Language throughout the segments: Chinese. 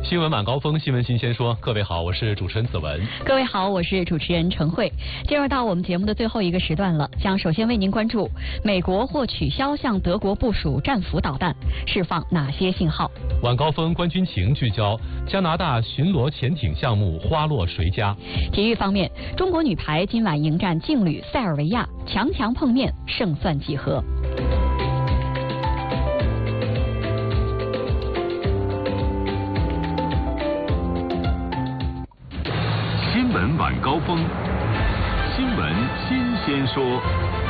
新闻晚高峰，新闻新鲜说。各位好，我是主持人子文。 各位好，我是主持人陈慧。进入到我们节目的最后一个时段了，将首先为您关注美国或取消向德国部署战斧导弹，释放哪些信号？ 晚高峰观军情聚焦加拿大巡逻潜艇项目花落谁家？ 体育方面，中国女排今晚迎战劲旅塞尔维亚，强强碰面，胜算几何？ 新闻晚高峰，新闻新鲜说。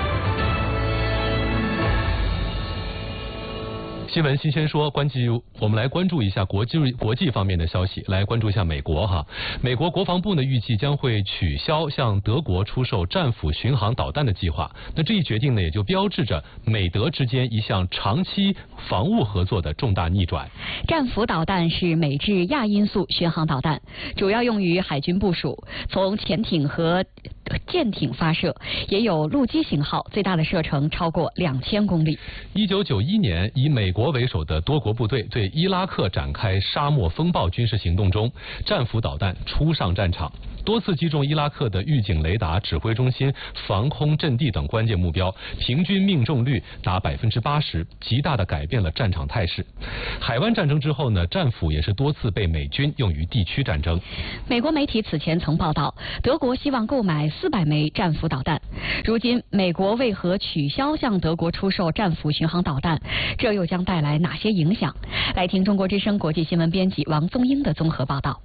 新闻新鲜说，我们来关注一下国际方面的消息，来关注一下美国哈。美国国防部呢预计将会取消向德国出售战斧巡航导弹的计划。那这一决定呢，也就标志着美德之间一项长期防务合作的重大逆转。 战斧导弹是美制亚音速巡航导弹，主要用于海军部署，从潜艇和舰艇发射，也有陆基型号，最大的射程超过2000公里。 1991年，以美国为首的多国部队对伊拉克展开沙漠风暴军事行动中，战斧导弹初上战场，多次击中伊拉克的预警雷达、指挥中心、防空阵地等关键目标，平均命中率达80%，极大地改变了战场态势。海湾战争之后呢，战斧也是多次被美军用于地区战争。 美国媒体此前曾报道，德国希望购买400枚战斧导弹。如今，美国为何取消向德国出售战斧巡航导弹？这又将带来哪些影响？来听中国之声国际新闻编辑王宗英的综合报道。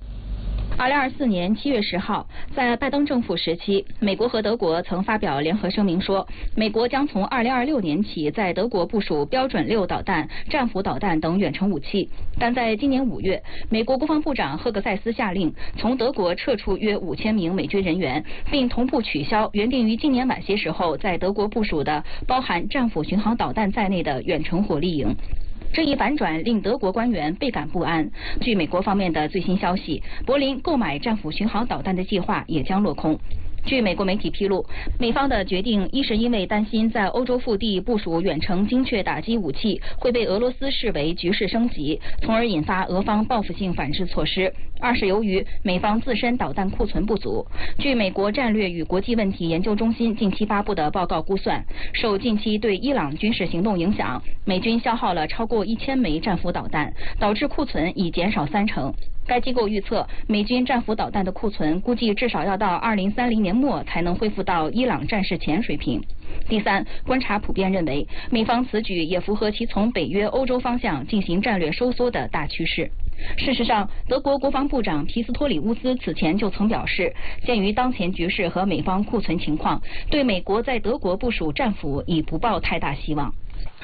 2024年7月10号，在拜登政府时期，美国和德国曾发表联合声明说，美国将从2026年起在德国部署标准6导弹、战斧导弹等远程武器。但在今年5月，美国国防部长赫格塞斯下令从德国撤出约5000名美军人员，并同步取消原定于今年晚些时候在德国部署的包含战斧巡航导弹在内的远程火力营。这一反转令德国官员倍感不安。据美国方面的最新消息，柏林购买战斧巡航导弹的计划也将落空。据美国媒体披露，美方的决定一是因为担心在欧洲腹地部署远程精确打击武器会被俄罗斯视为局势升级，从而引发俄方报复性反制措施；二是由于美方自身导弹库存不足。据美国战略与国际问题研究中心近期发布的报告估算，受近期对伊朗军事行动影响，美军消耗了超过1000枚战斧导弹，导致库存已减少30%。该机构预测，美军战斧导弹的库存估计至少要到2030年末才能恢复到伊朗战事前水平。第三，观察普遍认为，美方此举也符合其从北约欧洲方向进行战略收缩的大趋势。事实上，德国国防部长皮斯托里乌斯此前就曾表示，鉴于当前局势和美方库存情况，对美国在德国部署战斧已不抱太大希望。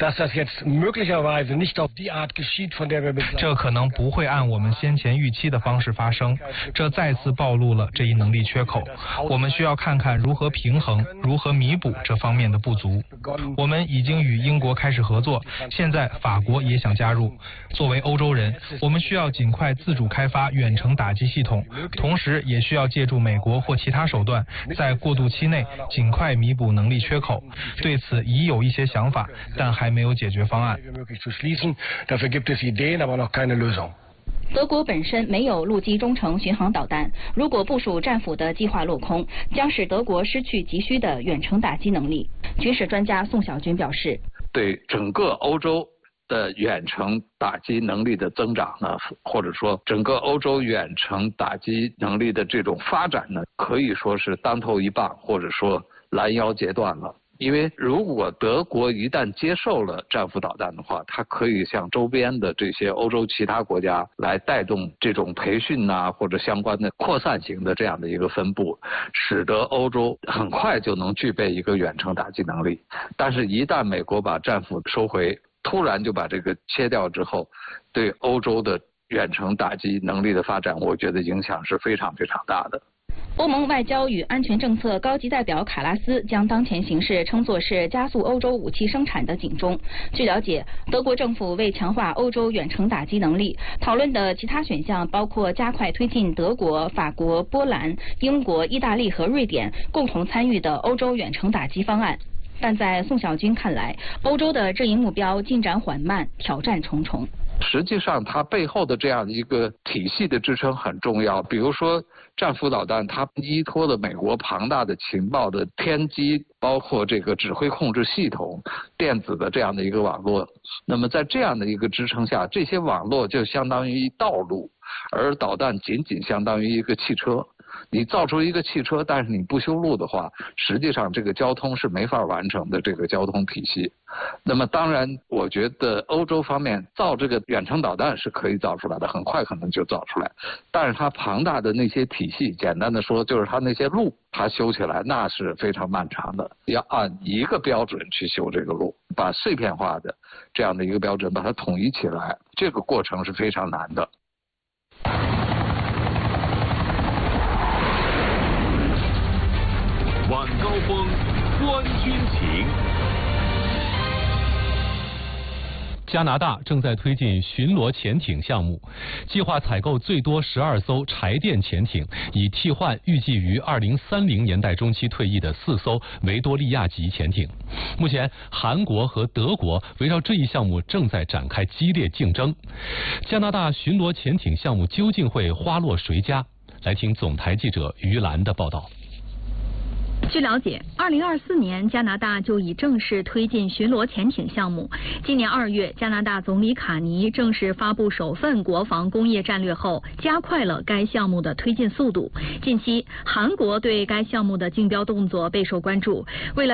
这可能不会按我们先前预期的方式发生，这再次暴露了这一能力缺口。我们需要看看如何平衡、如何弥补这方面的不足。我们已经与英国开始合作，现在法国也想加入。作为欧洲人，我们需要尽快自主开发远程打击系统，同时也需要借助美国或其他手段，在过渡期内尽快弥补能力缺口。对此已有一些想法，但还没有解决方案。 德国本身没有陆基中程巡航导弹，如果部署战斧的计划落空，将使德国失去急需的远程打击能力。军事专家宋小军表示， 对整个欧洲的远程打击能力的增长呢，或者说整个欧洲远程打击能力的这种发展呢，可以说是当头一棒，或者说拦腰截断了。因为如果德国一旦接受了战斧导弹的话，它可以向周边的这些欧洲其他国家来带动这种培训啊，或者相关的扩散型的这样的一个分布，使得欧洲很快就能具备一个远程打击能力。但是一旦美国把战斧收回，突然就把这个切掉之后，对欧洲的远程打击能力的发展，我觉得影响是非常非常大的。 欧盟外交与安全政策高级代表卡拉斯将当前形势称作是加速欧洲武器生产的警钟。据了解，德国政府为强化欧洲远程打击能力，讨论的其他选项包括加快推进德国、法国、波兰、英国、意大利和瑞典共同参与的欧洲远程打击方案。但在宋小军看来，欧洲的这一目标进展缓慢，挑战重重。 实际上它背后的这样一个体系的支撑很重要。比如说战斧导弹，它依托了美国庞大的情报的天机，包括这个指挥控制系统、电子的这样的一个网络。那么在这样的一个支撑下，这些网络就相当于道路，而导弹仅仅相当于一个汽车。你造出一个汽车，但是你不修路的话，实际上这个交通是没法完成的，这个交通体系。那么当然，我觉得欧洲方面造这个远程导弹是可以造出来的，很快可能就造出来。但是它庞大的那些体系，简单的说就是它那些路，它修起来那是非常漫长的，要按一个标准去修这个路，把碎片化的这样的一个标准把它统一起来，这个过程是非常难的。 晚高峰，观军情。 加拿大正在推进巡逻潜艇项目，计划采购最多12艘柴电潜艇，以替换预计于2030年代中期退役的4艘维多利亚级潜艇。目前，韩国和德国围绕这一项目正在展开激烈竞争。加拿大巡逻潜艇项目究竟会花落谁家？来听总台记者于兰的报道。 据了解，2024年加拿大就已正式推进巡逻潜艇项目。今年2月，加拿大总理卡尼正式发布首份国防工业战略后，加快了该项目的推进速度。近期，韩国对该项目的竞标动作备受关注。为了